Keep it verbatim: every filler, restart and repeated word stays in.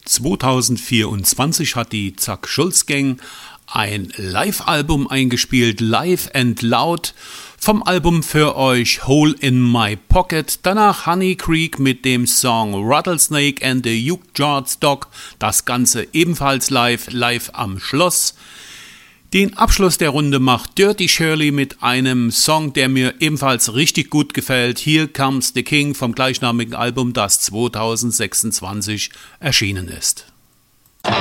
zweitausendvierundzwanzig hat die Zack Schulz Gang ein Live-Album eingespielt, Live and Loud, vom Album für euch Hole in My Pocket, danach Honey Creek mit dem Song Rattlesnake and the Jukebox Dog, das Ganze ebenfalls live, live am Schloss. Den Abschluss der Runde macht Dirty Shirley mit einem Song, der mir ebenfalls richtig gut gefällt, Here Comes the King vom gleichnamigen Album, das zweitausendsechsundzwanzig erschienen ist.